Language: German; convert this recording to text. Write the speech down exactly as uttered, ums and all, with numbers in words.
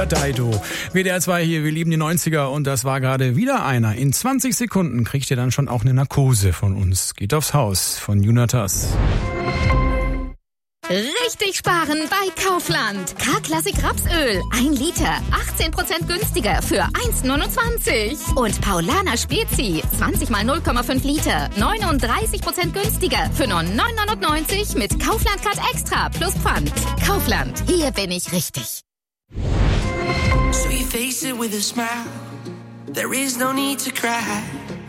Daido. W D R zwei hier, wir lieben die neunziger und das war gerade wieder einer. In zwanzig Sekunden kriegt ihr dann schon auch eine Narkose von uns. Geht aufs Haus von Junatas. Richtig sparen bei Kaufland. K-Klassik Rapsöl, ein Liter, achtzehn Prozent günstiger für eins neunundzwanzig. Und Paulaner Spezi, zwanzig mal null Komma fünf Liter, neununddreißig Prozent günstiger für nur neun neunundneunzig mit Kaufland Card Extra plus Pfand. Kaufland, hier bin ich richtig. So you face it with a smile. There is no need to cry.